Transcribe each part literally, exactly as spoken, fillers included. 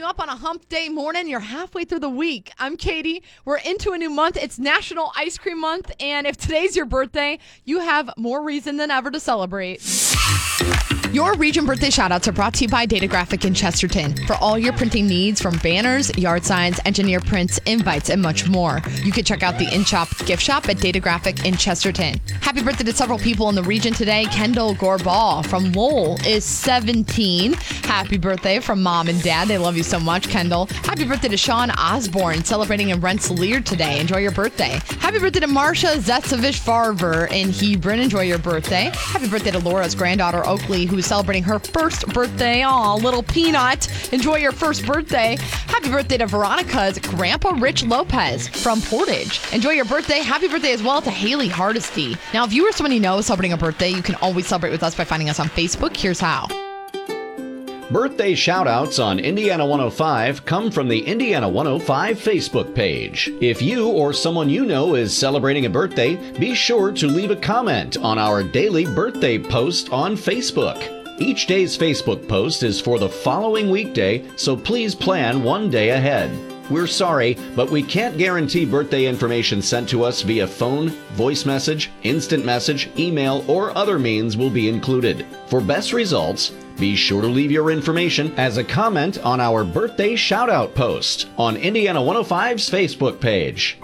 up on a hump day morning. You're halfway through the week. I'm Katie. We're into a new month. It's National Ice Cream Month, and if today's your birthday, you have more reason than ever to celebrate. Your region birthday shoutouts are brought to you by Datagraphic in Chesterton. For all your printing needs, from banners, yard signs, engineer prints, invites, and much more. You can check out the in-shop gift shop at Datagraphic in Chesterton. Happy birthday to several people in the region today. Kendall Gorball from Lowell is seventeen. Happy birthday from Mom and Dad. They love you so much, Kendall. Happy birthday to Sean Osborne, celebrating in Rensselaer today. Enjoy your birthday. Happy birthday to Marsha Zetsevich-Farver in Hebron. Enjoy your birthday. Happy birthday to Laura's granddaughter, Oakley, who's celebrating her first birthday. Aw, little peanut. Enjoy your first birthday. Happy birthday to Veronica's grandpa, Rich Lopez from Portage. Enjoy your birthday. Happy birthday as well to Haley Hardesty. Now, if you or someone you know is celebrating a birthday, you can always celebrate with us by finding us on Facebook. Here's how. Birthday shout-outs on Indiana one oh five come from the Indiana one oh five Facebook page. If you or someone you know is celebrating a birthday, be sure to leave a comment on our daily birthday post on Facebook. Each day's Facebook post is for the following weekday, so please plan one day ahead. We're sorry, but we can't guarantee birthday information sent to us via phone, voice message, instant message, email, or other means will be included. For best results, be sure to leave your information as a comment on our birthday shout-out post on Indiana one oh five's Facebook page.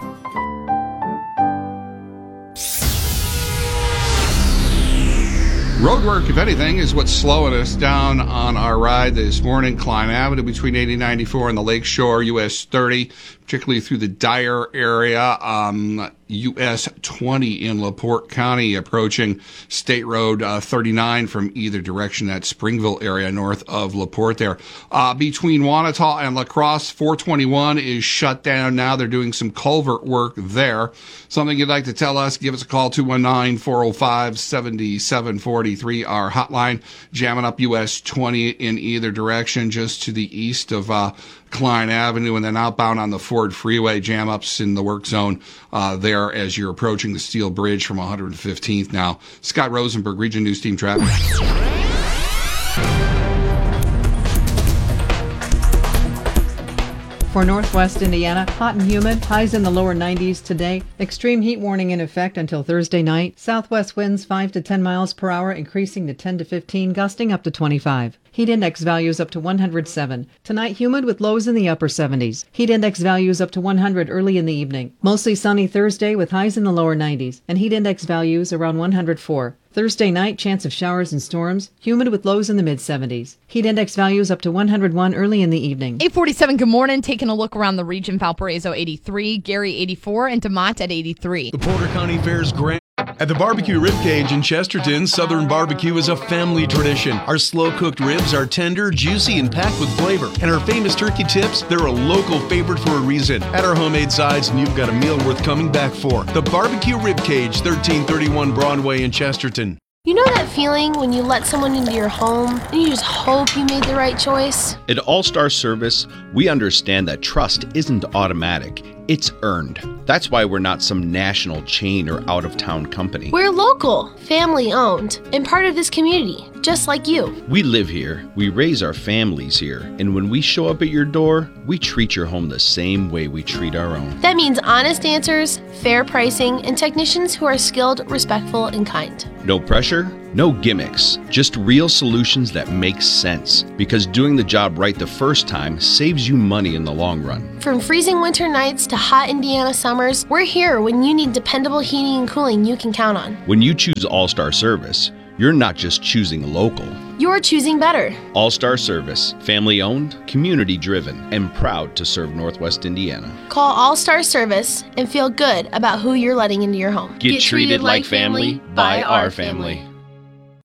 Roadwork, if anything, is what's slowing us down on our ride this morning. Klein Avenue between eighty ninety-four and the Lakeshore, U S thirty, particularly through the Dyer area. Um, U S twenty in LaPorte County, approaching State Road uh, thirty-nine from either direction, that Springville area north of LaPorte there. Uh, between Wanata and La Crosse, four twenty-one is shut down now. They're doing some culvert work there. Something you'd like to tell us, give us a call, two one nine, four oh five, seven seven four three, our hotline. Jamming up U S twenty in either direction, just to the east of uh, Klein Avenue, and then outbound on the Ford Freeway, jam ups in the work zone uh, there as you're approaching the Steel Bridge from one hundred fifteenth now. Scott Rosenberg, Region News Team Traffic. For Northwest Indiana, hot and humid, highs in the lower nineties today. Extreme heat warning in effect until Thursday night. Southwest winds five to ten miles per hour, increasing to ten to fifteen, gusting up to twenty-five. Heat index values up to one hundred seven. Tonight, humid with lows in the upper seventies. Heat index values up to one hundred early in the evening. Mostly sunny Thursday with highs in the lower nineties and heat index values around one hundred four. Thursday night, chance of showers and storms, humid with lows in the mid-seventies. Heat index values up to one hundred one early in the evening. eight forty-seven, good morning. Taking a look around the region, Valparaiso eighty-three, Gary eighty-four, and DeMont at eighty-three. The Porter County Fair's Grand... At the Barbecue Ribcage in Chesterton, Southern barbecue is a family tradition. Our slow-cooked ribs are tender, juicy, and packed with flavor. And our famous turkey tips, they're a local favorite for a reason. At our homemade sides, and you've got a meal worth coming back for. The Barbecue Ribcage, thirteen thirty-one Broadway in Chesterton. You know that feeling when you let someone into your home and you just hope you made the right choice? At All-Star Service, we understand that trust isn't automatic. It's earned. That's why we're not some national chain or out-of-town company. We're local, family-owned, and part of this community, just like you. We live here, we raise our families here, and when we show up at your door, we treat your home the same way we treat our own. That means honest answers, fair pricing, and technicians who are skilled, respectful, and kind. No pressure, no gimmicks, just real solutions that make sense. Because doing the job right the first time saves you money in the long run. From freezing winter nights to hot Indiana summers, we're here when you need dependable heating and cooling you can count on. When you choose All-Star Service, you're not just choosing local. You're choosing better. All-Star Service, family-owned, community-driven, and proud to serve Northwest Indiana. Call All-Star Service and feel good about who you're letting into your home. Get, Get treated, treated like family by our family. family.